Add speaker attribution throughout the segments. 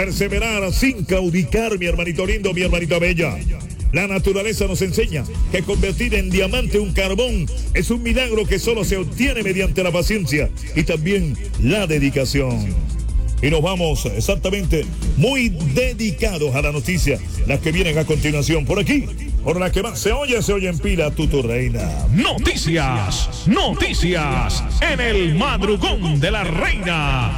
Speaker 1: perseverar sin claudicar, mi hermanito lindo, mi hermanita bella. La naturaleza nos enseña que convertir en diamante un carbón es un milagro que solo se obtiene mediante la paciencia y también la dedicación. Y nos vamos exactamente muy dedicados a la noticia, las que vienen a continuación por aquí, por la que más se oye en pila, tu reina.
Speaker 2: Noticias en el madrugón de la reina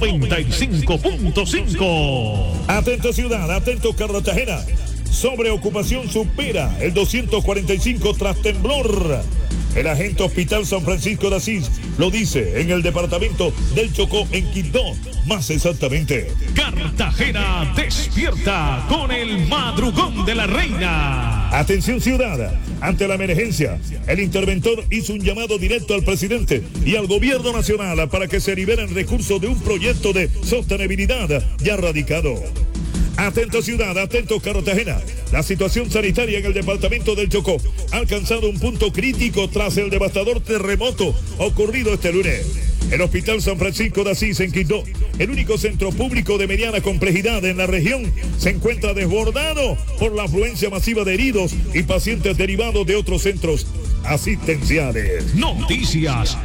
Speaker 2: 95.5.
Speaker 1: Atento ciudad, atento Cartagena. Sobreocupación supera el 245 tras temblor. El agente Hospital San Francisco de Asís lo dice en el departamento del Chocó, en Quibdó, más exactamente.
Speaker 2: Cartagena despierta con el madrugón de la reina.
Speaker 1: Atención ciudad, ante la emergencia, el interventor hizo un llamado directo al presidente y al gobierno nacional para que se liberen recursos de un proyecto de sostenibilidad ya radicado. Atento ciudad, atento Cartagena. La situación sanitaria en el departamento del Chocó ha alcanzado un punto crítico tras el devastador terremoto ocurrido este lunes. El Hospital San Francisco de Asís en Quibdó, el único centro público de mediana complejidad en la región, se encuentra desbordado por la afluencia masiva de heridos y pacientes derivados de otros centros asistenciales.
Speaker 2: Noticias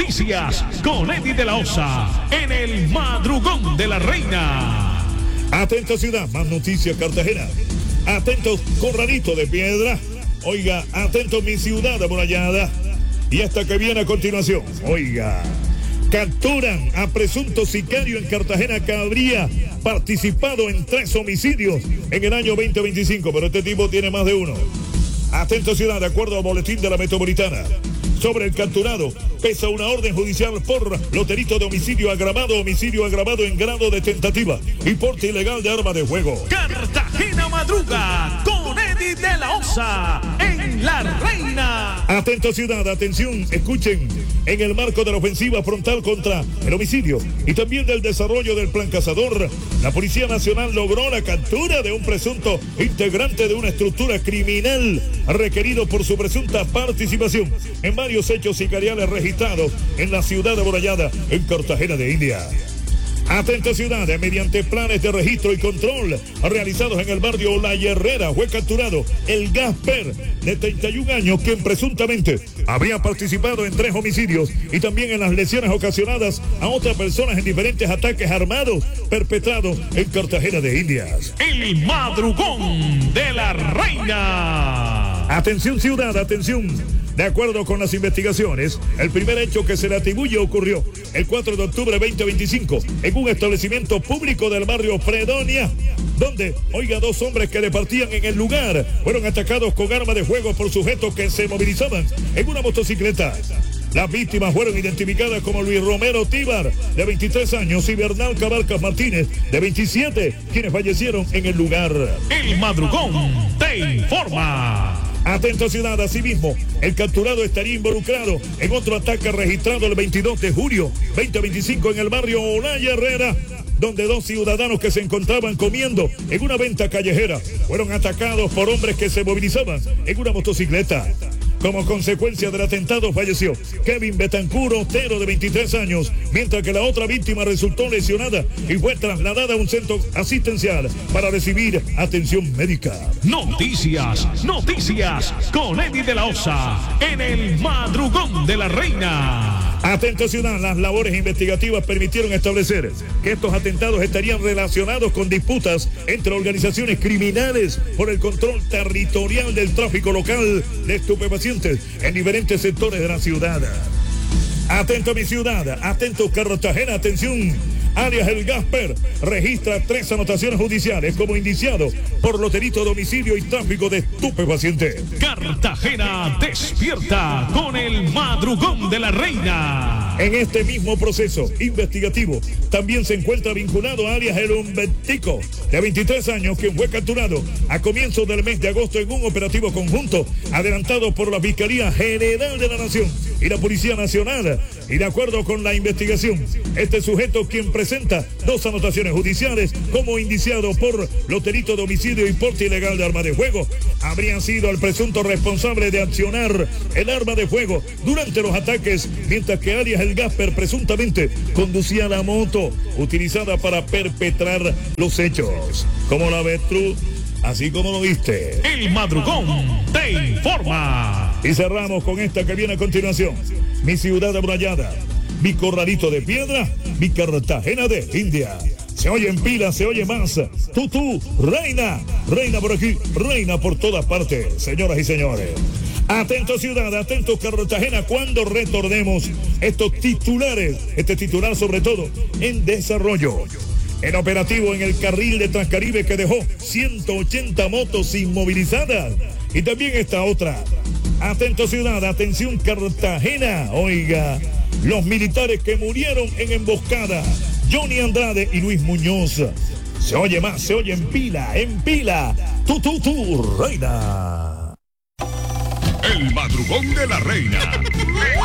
Speaker 2: con Eddie de la Osa en el madrugón de la reina.
Speaker 1: Atento ciudad, más noticias Cartagena. Atento Corralito de Piedra. Oiga, atento mi ciudad amurallada. Y esta que viene a continuación. Oiga, capturan a presunto sicario en Cartagena que habría participado en 3 homicidios en el año 2025. Pero este tipo tiene más de uno. Atento ciudad, de acuerdo al boletín de la Metropolitana. Sobre el capturado pesa una orden judicial por los delitos de homicidio agravado en grado de tentativa y porte ilegal de arma de fuego.
Speaker 2: Cartagena madruga con Eddie de la Osa en La Reina.
Speaker 1: Atento ciudad, atención, escuchen. En el marco de la ofensiva frontal contra el homicidio y también del desarrollo del Plan Cazador, la Policía Nacional logró la captura de un presunto integrante de una estructura criminal requerido por su presunta participación en varios hechos sicariales registrados en la ciudad amurallada en Cartagena de India. Atento ciudad, mediante planes de registro y control realizados en el barrio La Herrera, fue capturado el Gasper, de 31 años, quien presuntamente habría participado en 3 homicidios y también en las lesiones ocasionadas a otras personas en diferentes ataques armados perpetrados en Cartagena de Indias.
Speaker 2: El madrugón de la reina.
Speaker 1: Atención ciudad, atención. De acuerdo con las investigaciones, el primer hecho que se le atribuye ocurrió el 4 de octubre de 2025 en un establecimiento público del barrio Fredonia, donde, oiga, 2 hombres que departían en el lugar fueron atacados con arma de fuego por sujetos que se movilizaban en una motocicleta. Las víctimas fueron identificadas como Luis Romero Tíbar, de 23 años, y Bernal Cabarcas Martínez, de 27, quienes fallecieron en el lugar.
Speaker 2: El madrugón te informa.
Speaker 1: Atento ciudad, asimismo, el capturado estaría involucrado en otro ataque registrado el 22 de julio 2025 en el barrio Olaya Herrera, donde 2 ciudadanos que se encontraban comiendo en una venta callejera fueron atacados por hombres que se movilizaban en una motocicleta. Como consecuencia del atentado falleció Kevin Betancur Otero, de 23 años, mientras que la otra víctima resultó lesionada y fue trasladada a un centro asistencial para recibir atención médica.
Speaker 2: Noticias con Eddie de la Osa en el madrugón de la reina.
Speaker 1: Atento ciudad, las labores investigativas permitieron establecer que estos atentados estarían relacionados con disputas entre organizaciones criminales por el control territorial del tráfico local de estupefacientes en diferentes sectores de la ciudad. Atento mi ciudad, atento Cartagena, atención. Alias El Gasper registra 3 anotaciones judiciales como indiciado por los delitos de homicidio y tráfico de estupefacientes.
Speaker 2: Cartagena despierta con el madrugón de la reina.
Speaker 1: En este mismo proceso investigativo también se encuentra vinculado a alias El Humbetico, de 23 años, quien fue capturado a comienzos del mes de agosto en un operativo conjunto adelantado por la Fiscalía General de la Nación y la Policía Nacional. Y de acuerdo con la investigación, este sujeto, quien presenta 2 anotaciones judiciales como indiciado por los delitos de homicidio y porte ilegal de arma de fuego, habría sido el presunto responsable de accionar el arma de fuego durante los ataques, mientras que alias el Gasper presuntamente conducía la moto utilizada para perpetrar los hechos. ¿Cómo la ves tú? Así como lo viste.
Speaker 2: El Madrugón te informa.
Speaker 1: Y cerramos con esta que viene a continuación. Mi ciudad amurallada, mi corralito de piedra, mi Cartagena de India. Se oye en pila, se oye más. Tú, reina. Reina por aquí, reina por todas partes, señoras y señores. Atento ciudad, atento Cartagena, cuando retornemos estos titulares, este titular sobre todo en desarrollo. En operativo en el carril de Transcaribe que dejó 180 motos inmovilizadas. Y también esta otra. Atento ciudad, atención Cartagena. Oiga, los militares que murieron en emboscada, Johnny Andrade y Luis Muñoz. Se oye más, se oye en pila. Tú, reina.
Speaker 2: El Madrugón de la Reina.